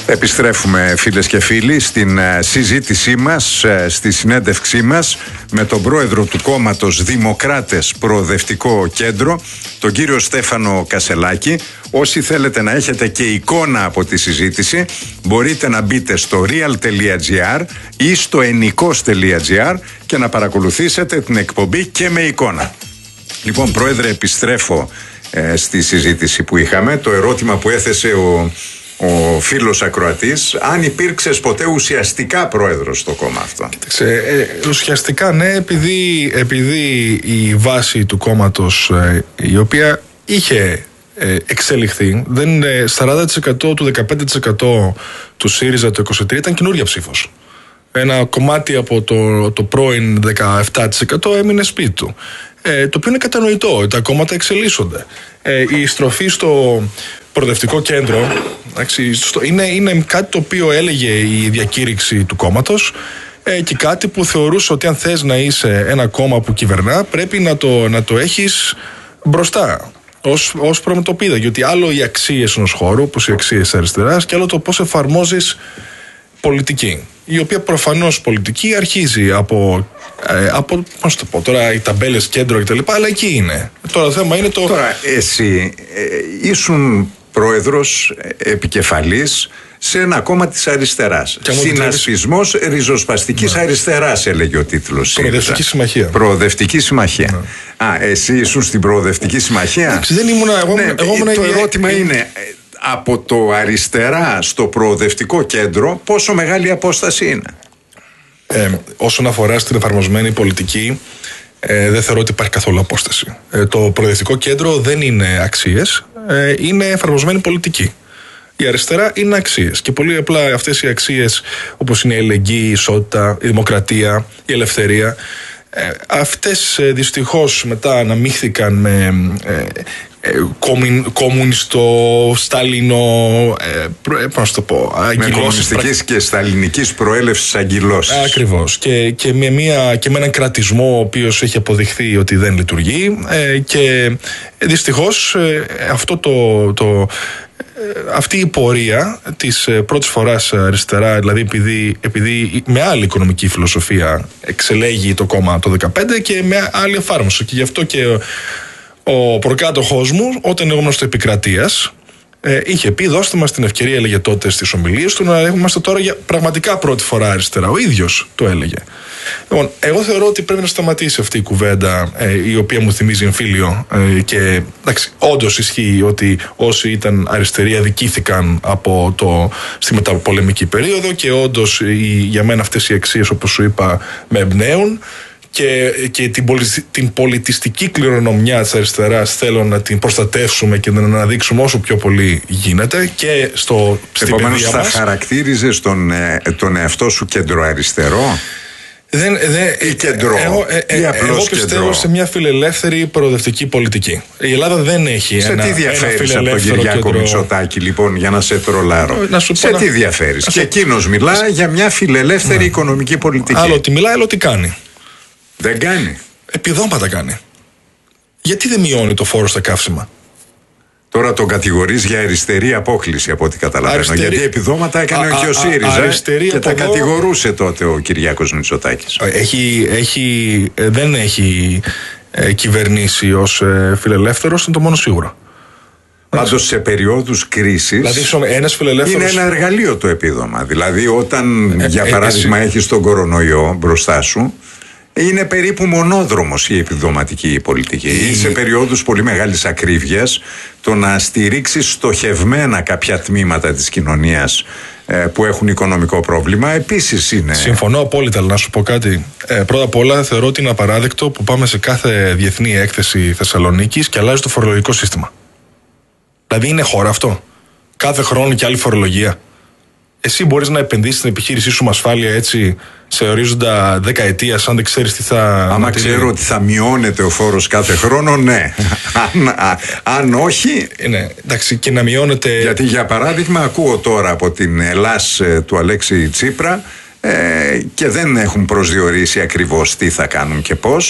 Επιστρέφουμε, φίλες και φίλοι, στην συζήτησή μας, στη συνέντευξή μας με τον πρόεδρο του κόμματος Δημοκράτες Προοδευτικό Κέντρο, τον κύριο Στέφανο Κασελάκη. Όσοι θέλετε να έχετε και εικόνα από τη συζήτηση, μπορείτε να μπείτε στο real.gr ή στο ennikos.gr και να παρακολουθήσετε την εκπομπή και με εικόνα. Λοιπόν, πρόεδρε, επιστρέφω στη συζήτηση που είχαμε. Το ερώτημα που έθεσε ο φίλος ακροατής, αν υπήρξες ποτέ ουσιαστικά πρόεδρος στο κόμμα αυτό. Κοίταξε, ουσιαστικά ναι, επειδή η βάση του κόμματος, η οποία είχε εξελιχθεί, δεν είναι 40% του 15% του ΣΥΡΙΖΑ το 23 ήταν καινούργια ψήφος. Ένα κομμάτι από το πρώην 17% έμεινε σπίτι του. Το οποίο είναι κατανοητό, τα κόμματα εξελίσσονται. Η στροφή στο Προοδευτικό Κέντρο είναι κάτι το οποίο έλεγε η διακήρυξη του κόμματος και κάτι που θεωρούσε ότι αν θες να είσαι ένα κόμμα που κυβερνά, πρέπει να το έχεις μπροστά ως προμετωπίδα. Γιατί άλλο οι αξίες ενός χώρου, όπως οι αξίες αριστεράς, και άλλο το πώς εφαρμόζεις πολιτική. Η οποία προφανώς πολιτική αρχίζει από πώς το πω τώρα, οι ταμπέλες κέντρο κτλ. Αλλά εκεί είναι. Τώρα το θέμα είναι το. Τώρα, εσύ ήσουν πρόεδρος επικεφαλής σε ένα κόμμα της αριστεράς. Συνασπισμός ριζοσπαστικής αριστεράς, έλεγε ο τίτλος. Προοδευτική Συμμαχία. Προοδευτική Συμμαχία. Εσύ ήσουν στην Προοδευτική Συμμαχία. Δεν ήμουν εγώ. Το ερώτημα είναι, από το αριστερά στο Προοδευτικό Κέντρο, πόσο μεγάλη απόσταση είναι? Όσον αφορά στην εφαρμοσμένη πολιτική, δεν θεωρώ ότι υπάρχει καθόλου απόσταση. Το Προοδευτικό Κέντρο δεν είναι αξίες, είναι εφαρμοσμένη πολιτική. Η αριστερά είναι αξίες. Και πολύ απλά αυτές οι αξίες, όπως είναι η αλληλεγγύη, η ισότητα, η δημοκρατία, η ελευθερία, αυτές δυστυχώς μετά αναμίχθηκαν με κομμουνιστό, σταλινό, πώς το πω, με κομμουνιστικής και σταλινικής προέλευσης αγκυλώσεις. Ακριβώς. Και με έναν κρατισμό ο οποίος έχει αποδειχθεί ότι δεν λειτουργεί, και δυστυχώς αυτή η πορεία της πρώτης φοράς αριστερά, δηλαδή επειδή με άλλη οικονομική φιλοσοφία εξελέγει το κόμμα το 2015 και με άλλη εφάρμοση, και γι' αυτό και ο προκάτοχός μου, όταν ήμουν στο Επικρατείας, είχε πει: δώστε μας την ευκαιρία, έλεγε τότε στις ομιλίες του, να είμαστε τώρα για πραγματικά πρώτη φορά αριστερά. Ο ίδιος το έλεγε. Λοιπόν, εγώ θεωρώ ότι πρέπει να σταματήσει αυτή η κουβέντα, η οποία μου θυμίζει εμφύλιο, και εντάξει, όντως ισχύει ότι όσοι ήταν αριστεροί αδικήθηκαν στη μεταπολεμική περίοδο, και όντως για μένα αυτές οι αξίες, όπως σου είπα, με εμπνέουν. Και την πολιτιστική κληρονομιά της αριστεράς θέλω να την προστατεύσουμε και να την αναδείξουμε όσο πιο πολύ γίνεται και στην παιδεία μας. Θα χαρακτήριζες τον εαυτό σου κεντροαριστερό? Εγώ πιστεύω σε μια φιλελεύθερη προοδευτική πολιτική. Η Ελλάδα δεν έχει σε τι διαφέρεις από τον Κυριάκο Μητσοτάκη, λοιπόν, για να σε τρολάρω? Σε τι διαφέρεις? Και εκείνος μιλά για μια φιλελεύθερη οικονομική πολιτική. Άλλο τι μιλάει, άλλο τι κάνει. Δεν κάνει. Επιδόματα κάνει. Γιατί δεν μειώνει το φόρο στα καύσιμα? Τώρα τον κατηγορείς για αριστερή απόκληση, από ό,τι καταλαβαίνω. Γιατί επιδόματα έκανε και ο ΣΥΡΙΖΑ και τα κατηγορούσε τότε ο Κυριάκος Μητσοτάκης. Δεν έχει κυβερνήσει ως φιλελεύθερος, είναι το μόνο σίγουρο. Πάντως σε περιόδους κρίσης, δηλαδή, είναι ένα εργαλείο το επίδομα. Δηλαδή όταν για παράδειγμα έχεις τον κορονοϊό μπροστά σου, είναι περίπου μονόδρομος η επιδοματική πολιτική. Σε περιόδους πολύ μεγάλης ακρίβειας, το να στηρίξεις στοχευμένα κάποια τμήματα της κοινωνίας που έχουν οικονομικό πρόβλημα επίσης είναι. Συμφωνώ απόλυτα, αλλά να σου πω κάτι. Πρώτα απ' όλα θεωρώ ότι είναι απαράδεκτο που πάμε σε κάθε διεθνή έκθεση Θεσσαλονίκης και αλλάζει το φορολογικό σύστημα. Δηλαδή είναι χώρα αυτό? Κάθε χρόνο και άλλη φορολογία. Εσύ μπορείς να επενδύσεις στην επιχείρησή σου με ασφάλεια έτσι σε ορίζοντα δεκαετίας, αν δεν ξέρεις τι θα. Άμα ξέρω ότι θα μειώνεται ο φόρος κάθε χρόνο, ναι. Αν όχι. Ναι, εντάξει, και να μειώνεται. Γιατί για παράδειγμα, ακούω τώρα από την Ελλάς του Αλέξη Τσίπρα, και δεν έχουν προσδιορίσει ακριβώς τι θα κάνουν και πώς,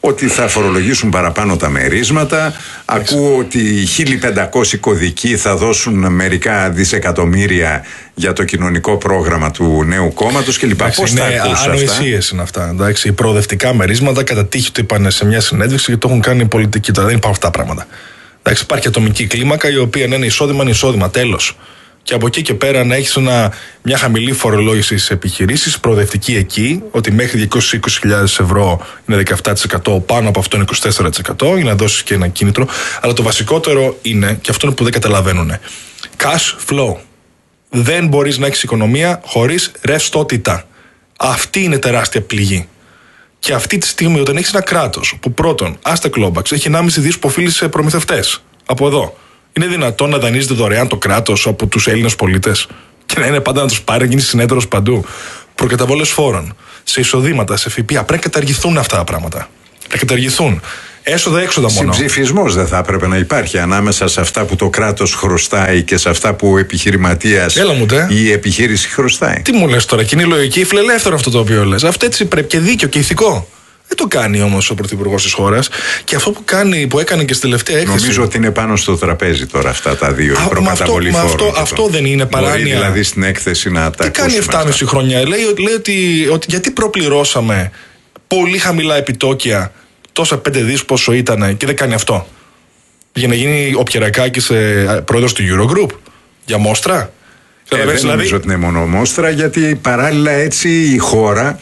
ότι θα φορολογήσουν παραπάνω τα μερίσματα. Ακούω ότι 1.500 κωδικοί θα δώσουν μερικά δισεκατομμύρια για το κοινωνικό πρόγραμμα του νέου κόμματος κλπ. Πώς τα ακούς αυτά? Ανοησίες είναι αυτά. Εντάξει, προοδευτικά μερίσματα, κατά τύχη το είπαν σε μια συνέντευξη και το έχουν κάνει οι πολιτικοί. Τώρα δεν υπάρχουν αυτά τα πράγματα. Εντάξει, υπάρχει ατομική κλίμακα η οποία είναι εισόδημα, τέλος. Και από εκεί και πέρα να έχεις μια χαμηλή φορολόγηση σε επιχειρήσεις, προοδευτική εκεί, ότι μέχρι 220.000 ευρώ είναι 17%, πάνω από αυτό είναι 24%, για να δώσεις και ένα κίνητρο. Αλλά το βασικότερο είναι, και αυτό είναι που δεν καταλαβαίνουν, cash flow. Δεν μπορείς να έχεις οικονομία χωρίς ρευστότητα. Αυτή είναι τεράστια πληγή. Και αυτή τη στιγμή, όταν έχεις ένα κράτος που πρώτον, Άστα Κλόμπαξ, έχει 1,5 δις που οφείλει σε προμηθευτές από εδώ. Είναι δυνατόν να δανείζεται δωρεάν το κράτος από τους Έλληνες πολίτες και να είναι πάντα να τους πάρει, γίνει συνέτερος παντού? Προκαταβόλες φόρων, σε εισοδήματα, σε ΦΠΑ. Πρέπει να καταργηθούν αυτά τα πράγματα. Να καταργηθούν. Έσοδα-έξοδα μόνο. Συμψηφισμός δεν θα έπρεπε να υπάρχει ανάμεσα σε αυτά που το κράτος χρωστάει και σε αυτά που ο επιχειρηματίας ή η επιχείρηση χρωστάει? Τι μου λες τώρα, κοινή λογική, φιλελεύθερο αυτό το οποίο λες. Αυτό έτσι πρέπει και δίκαιο και ηθικό. Δεν το κάνει όμως ο πρωθυπουργός της χώρας. Και αυτό που έκανε και στη τελευταία έκθεση. Νομίζω ότι είναι πάνω στο τραπέζι τώρα αυτά τα δύο. Η προκαταβολή φόρων. Αυτό δεν είναι παράνοια? Μπορεί δηλαδή στην έκθεση να τα ακούσουμε. Τι κάνει 7,5 χρόνια? Λέει ότι γιατί προπληρώσαμε πολύ χαμηλά επιτόκια, τόσα 5 δις πόσο ήταν, και δεν κάνει αυτό? Για να γίνει ο Πιερακάκης πρόεδρος του Eurogroup? Για μόστρα? Δεν νομίζω ότι είναι μόνο μόστρα, γιατί παράλληλα έτσι η χώρα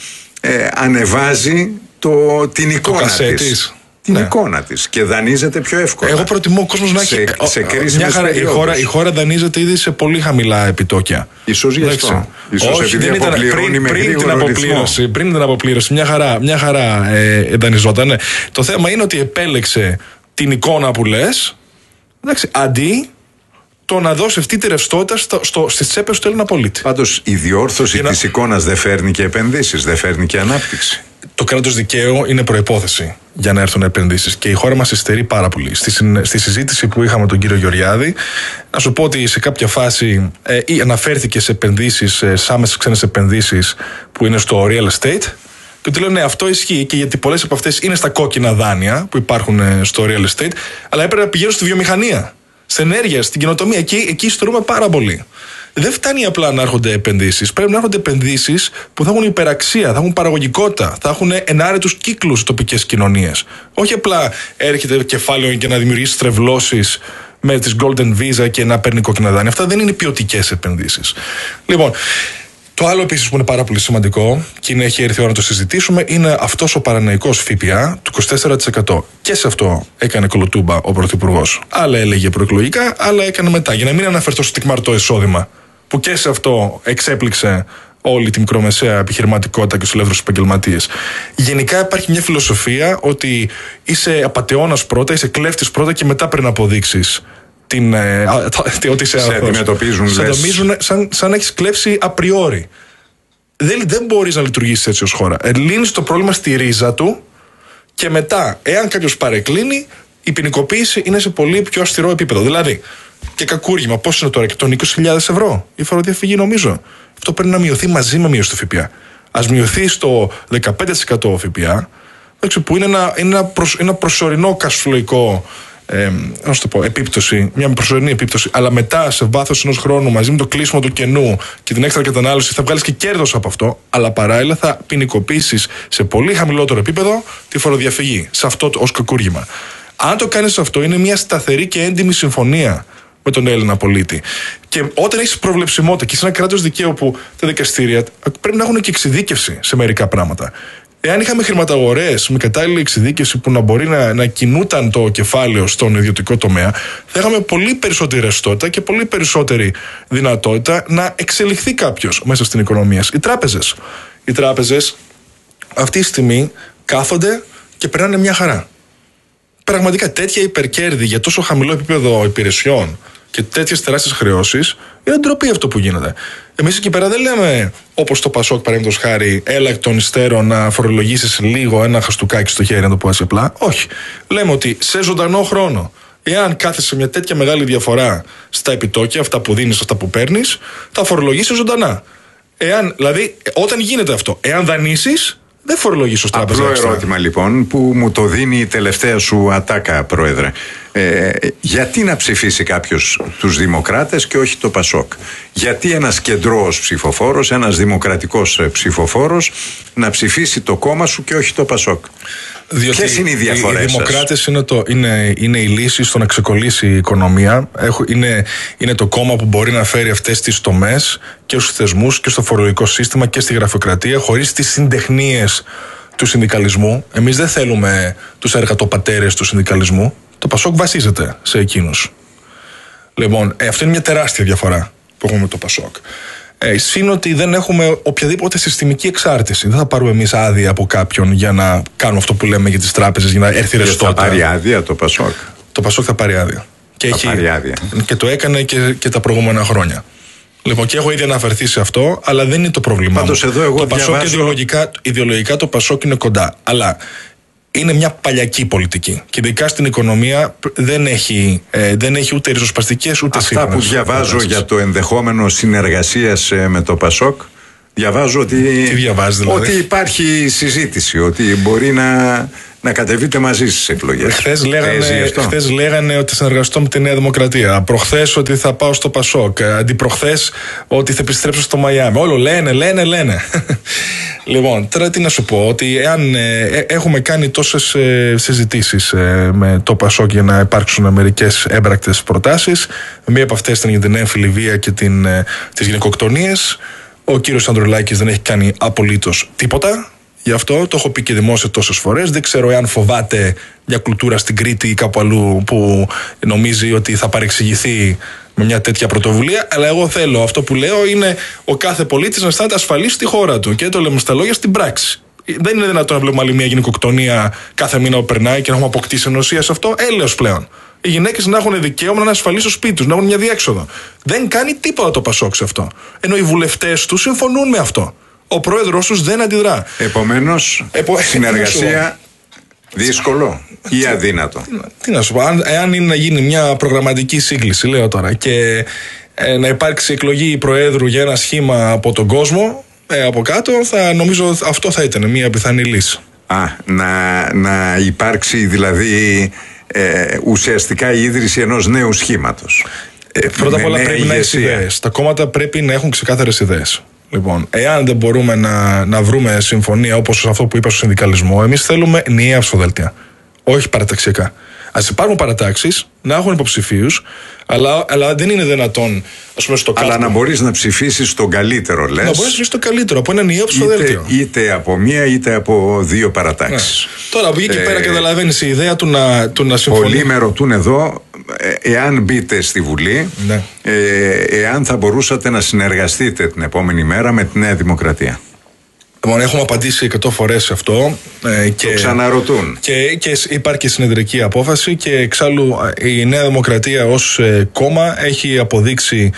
ανεβάζει την εικόνα της. Την εικόνα της και δανείζεται πιο εύκολα. Εγώ προτιμώ ο κόσμος να έχει. Σε κρίσιμες περιόδους. Η χώρα δανείζεται ήδη σε πολύ χαμηλά επιτόκια. Ίσως γι' αυτό. Ίσως επειδή αποπληρώνει με γρήγορο ρυθμό. Πριν την αποπλήρωση, μια χαρά δανειζόταν. Το θέμα είναι ότι επέλεξε την εικόνα που λες, αντί το να δώσει αυτή τη ρευστότητα στις τσέπες του Έλληνα πολίτη. Πάντως η διόρθωση της εικόνας δεν φέρνει και επενδύσεις, δεν φέρνει και ανάπτυξη. Το κράτος δικαίου είναι προϋπόθεση για να έρθουν επενδύσεις και η χώρα μας υστερεί πάρα πολύ. Στη συζήτηση που είχαμε με τον κύριο Γεωργιάδη, να σου πω ότι σε κάποια φάση αναφέρθηκε σε επενδύσεις, σε άμεσες ξένες επενδύσεις που είναι στο real estate. Και του λέω ναι, αυτό ισχύει και γιατί πολλές από αυτές είναι στα κόκκινα δάνεια που υπάρχουν στο real estate, αλλά έπρεπε να πηγαίνουν στη βιομηχανία, στην ενέργεια, στην καινοτομία. Εκεί υστερούμε πάρα πολύ. Δεν φτάνει απλά να έρχονται επενδύσεις. Πρέπει να έρχονται επενδύσεις που θα έχουν υπεραξία, θα έχουν παραγωγικότητα, θα έχουν ενάρετους κύκλους στις τοπικές κοινωνίες. Όχι απλά έρχεται κεφάλαιο και να δημιουργήσει τρευλώσεις με τις Golden Visa και να παίρνει κόκκινα δάνεια. Αυτά δεν είναι ποιοτικές επενδύσεις. Λοιπόν, το άλλο επίσης που είναι πάρα πολύ σημαντικό και έχει έρθει η ώρα να το συζητήσουμε είναι αυτός ο παρανοϊκός ΦΠΑ του 24%. Και σε αυτό έκανε κολοτούμπα ο Πρωθυπουργός. Άλλα έλεγε προεκλογικά, άλλα έκανε μετά. Για να μην αναφερθώ στο τικμαρτό εισόδημα, που και σε αυτό εξέπληξε όλη τη μικρομεσαία επιχειρηματικότητα και τους ελεύθερους επαγγελματίες. Γενικά υπάρχει μια φιλοσοφία ότι είσαι απατεώνας πρώτα, είσαι κλέφτης πρώτα και μετά πρέπει να αποδείξεις ότι σε αντιμετωπίζουν σαν να έχεις κλέψει απριόρι. Δεν μπορείς να λειτουργήσεις έτσι ως χώρα. Λύνεις το πρόβλημα στη ρίζα του και μετά, εάν κάποιος παρεκκλίνει, η ποινικοποίηση είναι σε πολύ πιο αυστηρό επίπεδο. Δηλαδή, και κακούργημα, πώς είναι τώρα, και των 20.000 ευρώ η φοροδιαφυγή, νομίζω. Αυτό πρέπει να μειωθεί μαζί με μείωση του ΦΠΑ. Ας μειωθεί στο 15% ΦΠΑ, που είναι ένα προσωρινό κασφλοϊκό επίπτωση, μια προσωρινή επίπτωση, αλλά μετά σε βάθος ενός χρόνου μαζί με το κλείσιμο του κενού και την έξτρα κατανάλωση θα βγάλεις και κέρδος από αυτό, αλλά παράλληλα θα ποινικοποιήσεις σε πολύ χαμηλότερο επίπεδο τη φοροδιαφυγή, σε αυτό ως κακούργημα. Αν το κάνεις αυτό, είναι μια σταθερή και έντιμη συμφωνία με τον Έλληνα πολίτη. Και όταν έχεις προβλεψιμότητα και σε ένα κράτος δικαίου που τα δικαστήρια πρέπει να έχουν και εξειδίκευση σε μερικά πράγματα. Εάν είχαμε χρηματαγορές με κατάλληλη εξειδίκευση που να μπορεί να κινούταν το κεφάλαιο στον ιδιωτικό τομέα, θα είχαμε πολύ περισσότερη ρευστότητα και πολύ περισσότερη δυνατότητα να εξελιχθεί κάποιος μέσα στην οικονομία. Οι τράπεζες αυτή τη στιγμή κάθονται και περνάνε μια χαρά. Πραγματικά τέτοια υπερκέρδη για τόσο χαμηλό επίπεδο υπηρεσιών και τέτοιες τεράστιες χρεώσεις, είναι ντροπή αυτό που γίνεται. Εμείς εκεί πέρα δεν λέμε, όπως το Πασόκ παραδείγματος χάρη, έλα εκ των υστέρων να φορολογήσεις λίγο ένα χαστούκάκι στο χέρι, να το πω έτσι απλά. Όχι. Λέμε ότι σε ζωντανό χρόνο, εάν κάθεσαι μια τέτοια μεγάλη διαφορά στα επιτόκια, αυτά που δίνεις, αυτά που παίρνεις, θα φορολογήσεις ζωντανά. Δηλαδή, όταν γίνεται αυτό, εάν δανείσεις, Δεν φορολογείς ως τράπεζα. Απλό ερώτημα λοιπόν που μου το δίνει η τελευταία σου ατάκα, Πρόεδρε. Γιατί να ψηφίσει κάποιος τους Δημοκράτες και όχι το ΠΑΣΟΚ? Γιατί ένας κεντρώος ψηφοφόρος, ένας δημοκρατικός ψηφοφόρος να ψηφίσει το κόμμα σου και όχι το ΠΑΣΟΚ? Ποιες είναι οι διαφορές? Οι Δημοκράτες είναι η λύση στο να ξεκολλήσει η οικονομία. Είναι το κόμμα που μπορεί να φέρει αυτές τις τομές και στους θεσμούς και στο φορολογικό σύστημα και στη γραφειοκρατία, χωρίς τις συντεχνίες του συνδικαλισμού. Εμείς δεν θέλουμε τους εργατοπατέρες του συνδικαλισμού. Το ΠΑΣΟΚ βασίζεται σε εκείνους. Λοιπόν, αυτό είναι μια τεράστια διαφορά που έχουμε με το ΠΑΣΟΚ. Συν ότι δεν έχουμε οποιαδήποτε συστημική εξάρτηση. Δεν θα πάρουμε εμείς άδεια από κάποιον για να κάνουμε αυτό που λέμε για τις τράπεζες, για να έρθει ρευστότητα. Θα πάρει άδεια το ΠΑΣΟΚ? Το ΠΑΣΟΚ θα πάρει άδεια. Και το έκανε και τα προηγούμενα χρόνια. Λοιπόν, και έχω ήδη αναφερθεί σε αυτό, αλλά δεν είναι το πρόβλημά μου. Το ΠΑΣΟΚ ιδεολογικά το ΠΑΣΟΚ είναι κοντά. Αλλά είναι μια παλιακή πολιτική. Και ειδικά στην οικονομία δεν έχει ούτε ριζοσπαστικές ούτε σύγχρονες. Αυτά που διαβάζω για το ενδεχόμενο συνεργασίας με το ΠΑΣΟΚ, διαβάζω ότι, ότι υπάρχει συζήτηση, ότι μπορεί να κατεβείτε μαζί στις εκλογές. Χθες λέγανε ότι θα συνεργαστώ με τη Νέα Δημοκρατία. Προχθές ότι θα πάω στο ΠΑΣΟΚ. Αντιπροχθές ότι θα επιστρέψω στο Μαϊάμι. Όλο λένε. Λοιπόν, τώρα τι να σου πω, ότι εάν έχουμε κάνει τόσες συζητήσεις με το ΠΑΣΟΚ για να υπάρξουν μερικές έμπρακτες προτάσεις, μία από αυτές ήταν για την έμφυλη βία και τις γυναικοκτονίες. Ο κύριος Ανδρουλάκης δεν έχει κάνει απολύτως τίποτα. Γι' αυτό το έχω πει και δημόσια τόσες φορές. Δεν ξέρω εάν φοβάται μια κουλτούρα στην Κρήτη ή κάπου αλλού που νομίζει ότι θα παρεξηγηθεί με μια τέτοια πρωτοβουλία. Αλλά εγώ θέλω, αυτό που λέω είναι ο κάθε πολίτης να αισθάνεται ασφαλής στη χώρα του. Και το λέμε στα λόγια, στην πράξη. Δεν είναι δυνατόν να βλέπουμε άλλη μια γυναικοκτονία κάθε μήνα που περνάει και να έχουμε αποκτήσει ενωσία σε αυτό. Έλεος πλέον. Οι γυναίκες να έχουν δικαίωμα να είναι ασφαλείς στο σπίτι τους, να έχουν μια διέξοδο. Δεν κάνει τίποτα το ΠΑΣΟΚ σε αυτό. Ενώ οι βουλευτές του συμφωνούν με αυτό. Ο πρόεδρος τους δεν αντιδρά. Επομένως, συνεργασία δύσκολο ή αδύνατο? Τι να σου πω, εάν είναι να γίνει μια προγραμματική σύγκληση, λέω τώρα, και να υπάρξει εκλογή προέδρου για ένα σχήμα από τον κόσμο, από κάτω, νομίζω αυτό θα ήταν μια πιθανή λύση. Να υπάρξει δηλαδή ουσιαστικά η ίδρυση ενός νέου σχήματος. Πρώτα απ' όλα πρέπει να έχει ιδέες. Τα κόμματα πρέπει να έχουν ξεκάθαρες ιδέες. Λοιπόν, εάν δεν μπορούμε να βρούμε συμφωνία όπως αυτό που είπα στο συνδικαλισμό, εμείς θέλουμε ενιαία ψηφοδέλτια. Όχι παραταξιακά. Ας υπάρχουν παρατάξεις, να έχουν υποψηφίους, αλλά δεν είναι δυνατόν, ας πούμε, στο κάτω. Αλλά να μπορείς να ψηφίσεις τον καλύτερο, λες. Να μπορείς να ψηφίσεις τον καλύτερο από ένα ενιαίο ψηφοδέλτιο. Είτε από μία είτε από δύο παρατάξεις. Τώρα από εκεί και πέρα καταλαβαίνεις η ιδέα του να συμφωνεί. Πολλοί με ρωτούν εδώ, εάν μπείτε στη Βουλή, εάν θα μπορούσατε να συνεργαστείτε την επόμενη μέρα με τη Νέα Δημοκρατία. Λοιπόν, έχουμε απαντήσει 100 φορές σε αυτό. Το ξαναρωτούν. Και υπάρχει συνεδρική απόφαση και εξάλλου η Νέα Δημοκρατία ως κόμμα έχει αποδείξει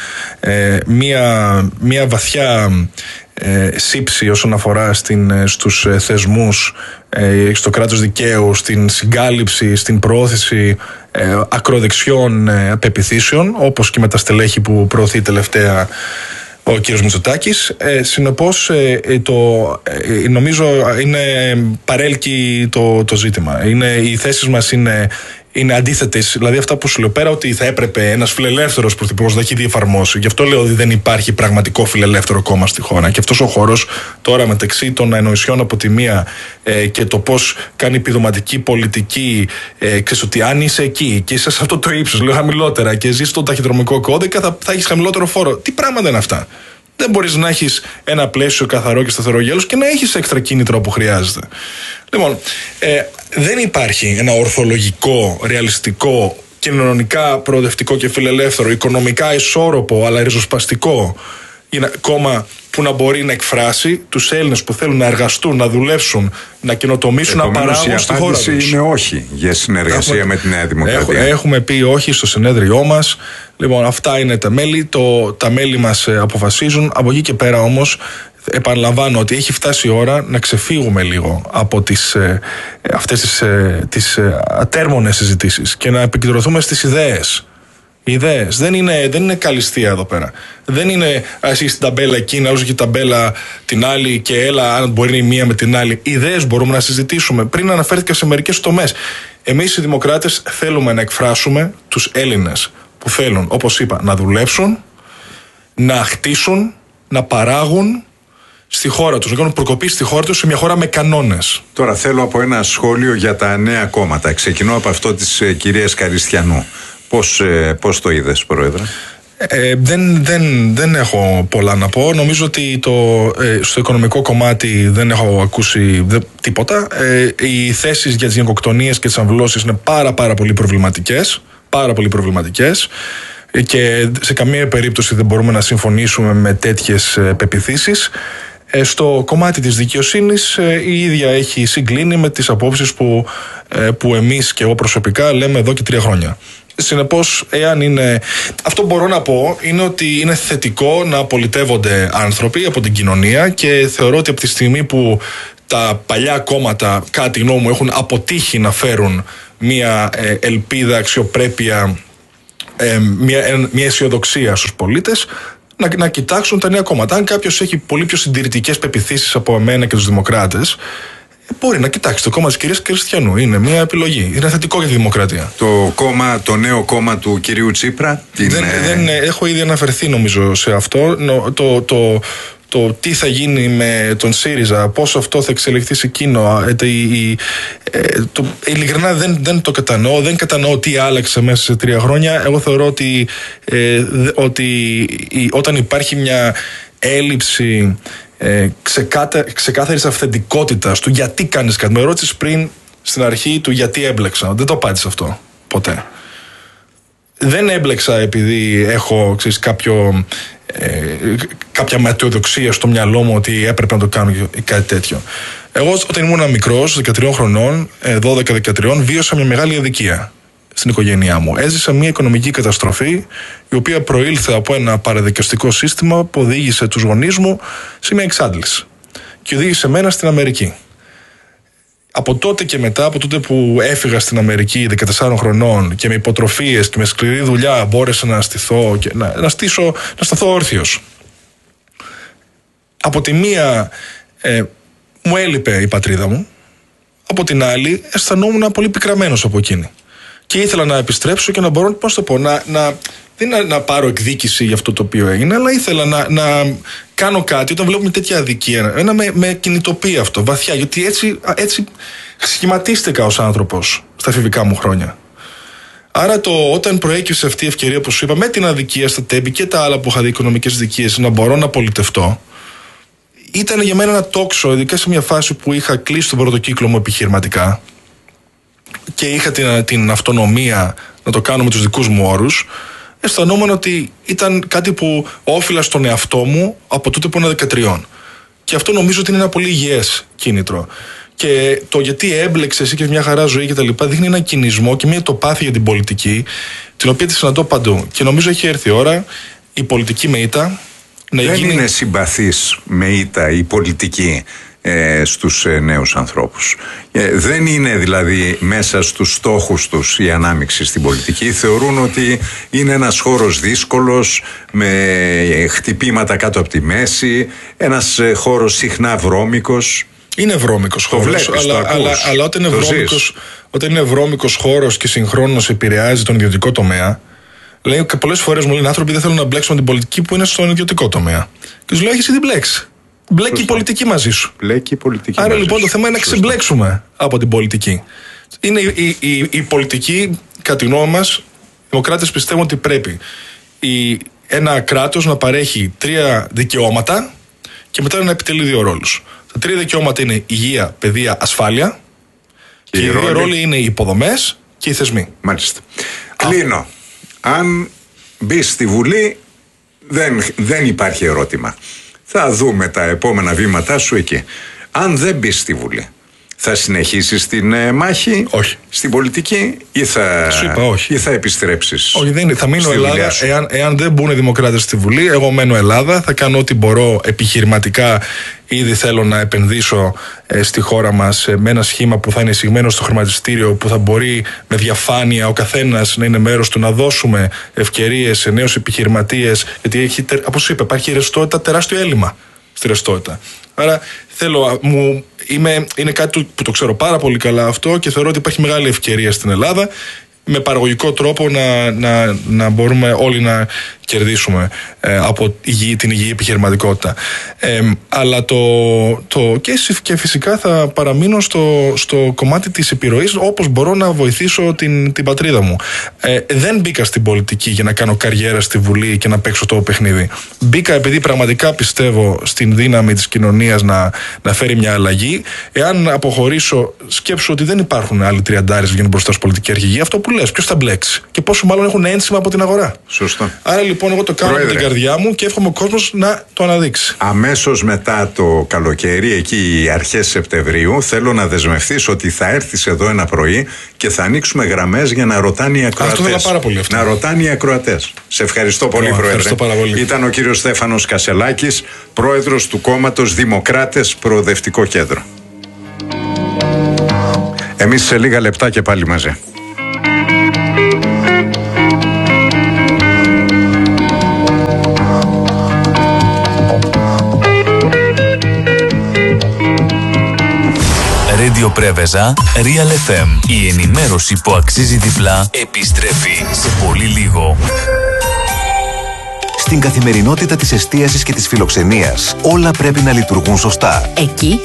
μια βαθιά σύψη όσον αφορά στους θεσμούς, στο κράτος δικαίου, στην συγκάλυψη, στην προώθηση ακροδεξιών πεποιθήσεων, όπως και με τα στελέχη που προωθεί τελευταία ο κύριος Μητσοτάκης. Συνεπώς νομίζω είναι παρέλκει το ζήτημα. Οι θέσεις μας είναι αντίθετες. Δηλαδή αυτά που σου λέω πέρα, ότι θα έπρεπε ένας φιλελεύθερος πρωθυπουργός να έχει ήδη εφαρμόσει. Γι' αυτό λέω ότι δεν υπάρχει πραγματικό φιλελεύθερο κόμμα στη χώρα. Και αυτός ο χώρος τώρα μεταξύ των ανοησιών από τη μία και το πώς κάνει επιδοματική πολιτική, ξέρεις ότι αν είσαι εκεί και είσαι σε αυτό το ύψος, λέω χαμηλότερα, και ζεις στον ταχυδρομικό κώδικα, θα έχεις χαμηλότερο φόρο. Τι πράγματα είναι αυτά? Δεν μπορείς να έχεις ένα πλαίσιο καθαρό και σταθερό γέλος και να έχεις έξτρα κίνητρο που χρειάζεται. Λοιπόν, δεν υπάρχει ένα ορθολογικό, ρεαλιστικό, κοινωνικά προοδευτικό και φιλελεύθερο, οικονομικά ισόρροπο αλλά ριζοσπαστικό κόμμα που να μπορεί να εκφράσει τους Έλληνες που θέλουν να εργαστούν, να δουλέψουν, να καινοτομήσουν, να παράγουν στη χώρα τους. Η απάντηση είναι όχι για συνεργασία με τη Νέα Δημοκρατία. Έχουμε πει όχι στο συνέδριό μας. Λοιπόν, αυτά είναι τα μέλη. Τα μέλη μας αποφασίζουν. Από εκεί και πέρα όμως, επαναλαμβάνω ότι έχει φτάσει η ώρα να ξεφύγουμε λίγο από αυτές τις ατέρμονες συζητήσεις και να επικεντρωθούμε στις ιδέες. Ιδέες. Δεν είναι καλυστία εδώ πέρα. Δεν είναι εσύ στην ταμπέλα εκείνη, άλλο και ταμπέλα την άλλη και έλα αν μπορεί η μία με την άλλη. Ιδέες μπορούμε να συζητήσουμε. Πριν αναφέρθηκα σε μερικές τομές. Εμείς οι δημοκράτες θέλουμε να εκφράσουμε τους Έλληνες που θέλουν, όπως είπα, να δουλέψουν, να χτίσουν, να παράγουν στη χώρα τους, να κάνουν προκοπή στη χώρα τους σε μια χώρα με κανόνες. Τώρα θέλω από ένα σχόλιο για τα νέα κόμματα. Ξεκινώ από αυτό της κυρίας Καριστιανού. Πώς το είδες, Πρόεδρε? Δεν έχω πολλά να πω. Νομίζω ότι στο οικονομικό κομμάτι δεν έχω ακούσει τίποτα. Οι θέσεις για τις γενοκτονίες και τις αμβλώσεις είναι πάρα πολύ προβληματικές. Πάρα πολύ προβληματικές. Και σε καμία περίπτωση δεν μπορούμε να συμφωνήσουμε με τέτοιες πεποιθήσεις. Στο κομμάτι της δικαιοσύνης η ίδια έχει συγκλίνει με τις απόψεις που εμείς και εγώ προσωπικά λέμε εδώ και 3 χρόνια. Συνεπώς, αυτό που μπορώ να πω είναι ότι είναι θετικό να πολιτεύονται άνθρωποι από την κοινωνία και θεωρώ ότι από τη στιγμή που τα παλιά κόμματα, κατά τη γνώμη μου, έχουν αποτύχει να φέρουν μια ελπίδα, αξιοπρέπεια, μια αισιοδοξία στους πολίτες, να κοιτάξουν τα νέα κόμματα. Αν κάποιος έχει πολύ πιο συντηρητικές πεποιθήσεις από εμένα και τους δημοκράτες, μπορεί να κοιτάξει το κόμμα της κυρίας Καριστιανού. Είναι μια επιλογή. Είναι θετικό για τη δημοκρατία. Το νέο κόμμα του κυρίου Τσίπρα. Έχω ήδη αναφερθεί νομίζω σε αυτό. Το τι θα γίνει με τον ΣΥΡΙΖΑ, πώς αυτό θα εξελιχθεί σε εκείνο. Ειλικρινά δεν το κατανοώ. Δεν κατανοώ τι άλλαξε μέσα σε 3 χρόνια. Εγώ θεωρώ ότι όταν υπάρχει μια έλλειψη ξεκάθαρης αυθεντικότητας του γιατί κάνεις κάτι. Με ρώτησες πριν στην αρχή του γιατί έμπλεξα. Δεν το απάντησα αυτό ποτέ. Δεν έμπλεξα επειδή έχω κάποια ματαιοδοξία στο μυαλό μου ότι έπρεπε να το κάνω ή κάτι τέτοιο. Εγώ όταν ήμουν μικρός, 13 χρονών, 12-13, βίωσα μια μεγάλη αδικία στην οικογένειά μου. Έζησα μια οικονομική καταστροφή η οποία προήλθε από ένα παραδικαστικό σύστημα που οδήγησε τους γονείς μου σε μια εξάντληση και οδήγησε εμένα στην Αμερική. Από τότε και μετά, από τότε που έφυγα στην Αμερική 14 χρονών και με υποτροφίες και με σκληρή δουλειά μπόρεσα να στηθώ και να σταθώ όρθιος. Από τη μία μου έλειπε η πατρίδα μου, από την άλλη αισθανόμουν πολύ πικραμένος από εκείνη. Και ήθελα να επιστρέψω και να μπορώ, δεν να πάρω εκδίκηση για αυτό το οποίο έγινε, αλλά ήθελα να κάνω κάτι όταν βλέπουμε τέτοια αδικία. Με κινητοποιεί αυτό βαθιά, γιατί έτσι σχηματίστηκα ως άνθρωπος στα εφηβικά μου χρόνια. Άρα όταν προέκυψε αυτή η ευκαιρία που σου είπα, με την αδικία στα τέμπη και τα άλλα που είχα δει, οικονομικές δικίες, να μπορώ να πολιτευτώ, ήταν για μένα ένα τόξο, ειδικά σε μια φάση που είχα κλείσει τον πρώτο κύκλο μου επιχειρηματικά και είχα την αυτονομία να το κάνω με τους δικούς μου όρους. Αισθανόμουν ότι ήταν κάτι που όφιλα στον εαυτό μου από τότε που ήμουν 13. Και αυτό νομίζω ότι είναι ένα πολύ υγιές κίνητρο. Και το γιατί έμπλεξε εσύ και μια χαρά ζωή και τα λοιπά δείχνει ένα κινησμό και μια τοπάθεια για την πολιτική, την οποία τη συναντώ παντού. Και νομίζω έχει έρθει η ώρα η πολιτική με ήττα να γίνει. Δεν είναι συμπαθής με ήττα η πολιτική στους νέους ανθρώπους. Δεν είναι δηλαδή μέσα στους στόχους τους η ανάμειξη στην πολιτική. Θεωρούν ότι είναι ένας χώρος δύσκολος, με χτυπήματα κάτω από τη μέση, ένας χώρος συχνά βρώμικος. Είναι βρώμικος χώρος, αλλά όταν είναι βρώμικος χώρος και συγχρόνως επηρεάζει τον ιδιωτικό τομέα, λέει, και πολλές φορές μου λένε άνθρωποι δεν θέλουν να μπλέξουν την πολιτική που είναι στον ιδιωτικό τομέα. Και τους λέω, έχεις ήδη μπλέξει. Μπλέκει η πολιτική μαζί σου. Άρα λοιπόν το θέμα είναι να ξεμπλέξουμε από την πολιτική. Είναι η πολιτική, κατά τη γνώμη μας, οι δημοκράτες πιστεύουν ότι πρέπει ένα κράτος να παρέχει 3 δικαιώματα και μετά να επιτελεί 2 ρόλους. Τα 3 δικαιώματα είναι υγεία, παιδεία, ασφάλεια. Και οι 2 ρόλοι είναι οι υποδομές και οι θεσμοί. Μάλιστα. Κλείνω. Αν μπει στη Βουλή, δεν υπάρχει ερώτημα. Θα δούμε τα επόμενα βήματά σου εκεί. Αν δεν μπει στη Βουλή, Θα συνεχίσεις την μάχη? Όχι. Στην πολιτική ή θα επιστρέψεις? Όχι, δεν είναι. Θα μείνω Ελλάδα. Εάν δεν μπουν οι δημοκράτες στη Βουλή, εγώ μένω Ελλάδα. Θα κάνω ό,τι μπορώ επιχειρηματικά. Ήδη θέλω να επενδύσω στη χώρα μας με ένα σχήμα που θα είναι εισηγμένο στο χρηματιστήριο, που θα μπορεί με διαφάνεια ο καθένας να είναι μέρος του, να δώσουμε ευκαιρίες σε νέους επιχειρηματίες. Γιατί όπως είπα, υπάρχει ρευστότητα, τεράστιο έλλειμμα στη ρευστότητα. Άρα είναι κάτι που το ξέρω πάρα πολύ καλά αυτό και θεωρώ ότι υπάρχει μεγάλη ευκαιρία στην Ελλάδα με παραγωγικό τρόπο να μπορούμε όλοι να κερδίσουμε από την υγιή επιχειρηματικότητα. Αλλά και φυσικά θα παραμείνω στο κομμάτι της επιρροής, όπως μπορώ να βοηθήσω την πατρίδα μου. Δεν μπήκα στην πολιτική για να κάνω καριέρα στη Βουλή και να παίξω το παιχνίδι. Μπήκα επειδή πραγματικά πιστεύω στην δύναμη της κοινωνίας να φέρει μια αλλαγή. Εάν αποχωρήσω, σκέψω ότι δεν υπάρχουν άλλοι 30 που βγαίνουν μπροστά ως πολιτική αρχηγή. Αυτό που λες, ποιος θα μπλέξει και πόσο μάλλον έχουν ένσημα από την αγορά. Σωστό. Άρα λοιπόν εγώ το κάνω με την καρδιά μου και εύχομαι ο κόσμος να το αναδείξει. Αμέσως μετά το καλοκαίρι, εκεί αρχές Σεπτεμβρίου, θέλω να δεσμευτείς ότι θα έρθεις εδώ ένα πρωί και θα ανοίξουμε γραμμές για να ρωτάνε οι ακροατές. Αυτό θέλω πάρα πολύ αυτό. Να ρωτάνε οι ακροατές. Σε ευχαριστώ πολύ, Πρόεδρε. Ευχαριστώ πάρα πολύ. Ήταν ο κύριος Στέφανος Κασελάκης, πρόεδρος του κόμματος Δημοκράτες Προοδευτικό Κέντρο. Εμείς σε λίγα λεπτά και πάλι μαζί. Radio Πρέβεζα, Real FM. Η ενημέρωση που αξίζει διπλά επιστρέφει σε πολύ λίγο. Στην καθημερινότητα της εστίασης και της φιλοξενίας, όλα πρέπει να λειτουργούν σωστά. Εκεί